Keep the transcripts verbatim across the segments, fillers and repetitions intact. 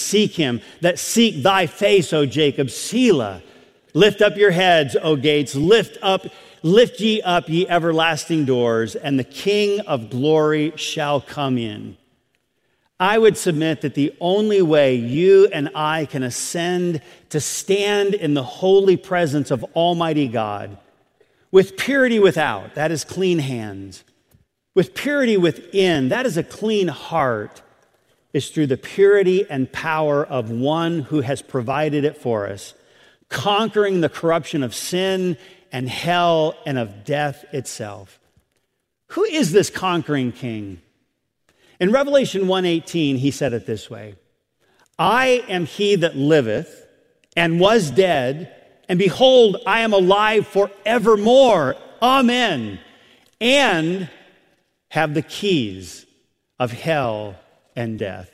seek him, that seek thy face, O Jacob. Selah. Lift up your heads, O gates. Lift up, lift ye up, ye everlasting doors, and the King of glory shall come in. I would submit that the only way you and I can ascend to stand in the holy presence of Almighty God, with purity without, that is clean hands, with purity within, that is a clean heart, is through the purity and power of one who has provided it for us, conquering the corruption of sin and hell and of death itself. Who is this conquering king? In Revelation one eighteen, he said it this way, I am he that liveth and was dead, and behold, I am alive forevermore. Amen. And have the keys of hell and death.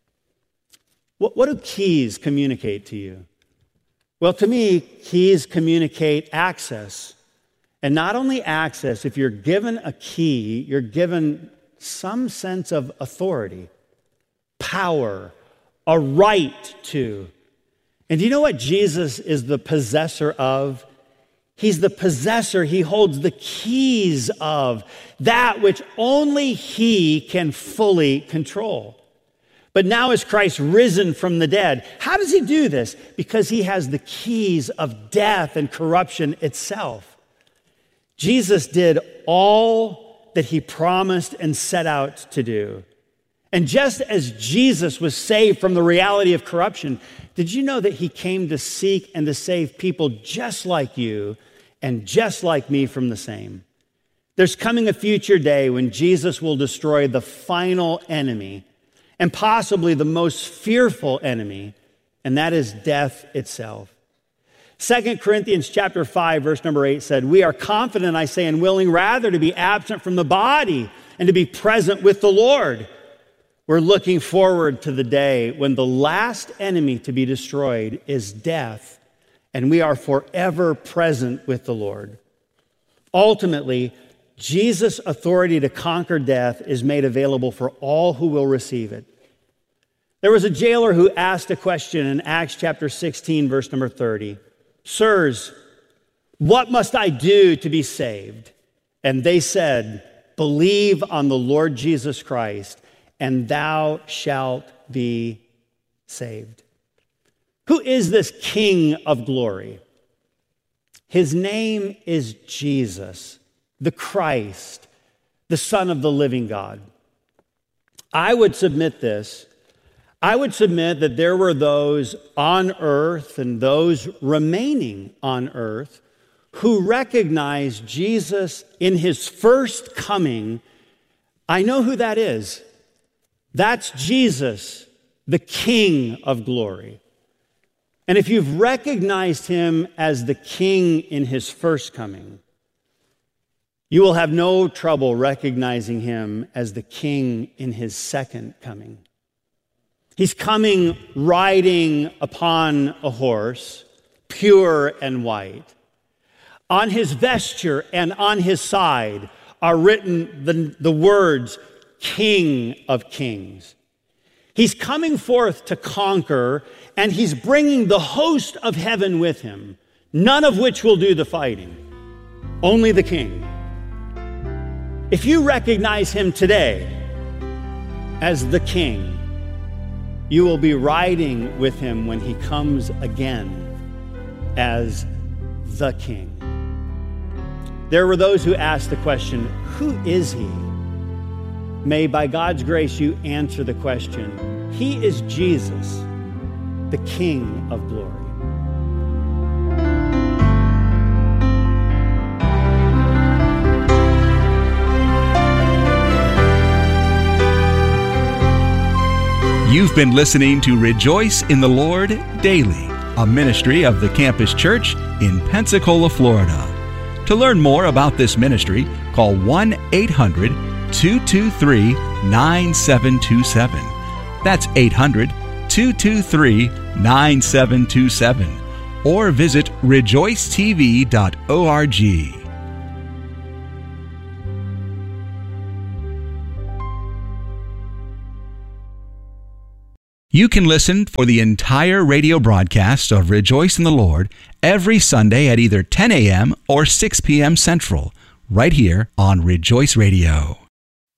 What, what do keys communicate to you? Well, to me, keys communicate access. And not only access, if you're given a key, you're given some sense of authority, power, a right to. And do you know what Jesus is the possessor of? He's the possessor. He holds the keys of that which only he can fully control. But now is Christ risen from the dead. How does he do this? Because he has the keys of death and corruption itself. Jesus did all that he promised and set out to do. And just as Jesus was saved from the reality of corruption, did you know that he came to seek and to save people just like you and just like me from the same? There's coming a future day when Jesus will destroy the final enemy and possibly the most fearful enemy, and that is death itself. Second Corinthians chapter five, verse number eight said, we are confident, I say, and willing rather to be absent from the body and to be present with the Lord. We're looking forward to the day when the last enemy to be destroyed is death, and we are forever present with the Lord. Ultimately, Jesus' authority to conquer death is made available for all who will receive it. There was a jailer who asked a question in Acts chapter sixteen, verse number thirty. Sirs, what must I do to be saved? And they said, believe on the Lord Jesus Christ, and thou shalt be saved. Who is this King of glory? His name is Jesus, the Christ, the Son of the living God. I would submit this. I would submit that there were those on earth and those remaining on earth who recognized Jesus in his first coming. I know who that is. That's Jesus, the King of glory. And if you've recognized him as the King in his first coming, you will have no trouble recognizing him as the King in his second coming. He's coming riding upon a horse, pure and white. On his vesture and on his side are written the, the words, King of Kings. He's coming forth to conquer, and he's bringing the host of heaven with him, none of which will do the fighting, only the King. If you recognize him today as the King, you will be riding with him when he comes again as the King. There were those who asked the question, who is he? May, by God's grace, you answer the question. He is Jesus, the King of glory. You've been listening to Rejoice in the Lord Daily, a ministry of the Campus Church in Pensacola, Florida. To learn more about this ministry, call one eight hundred two two three nine seven two seven. That's eight hundred two two three nine seven two seven. Or visit rejoice t v dot org. You can listen for the entire radio broadcast of Rejoice in the Lord every Sunday at either ten a.m. or six p.m. Central, right here on Rejoice Radio.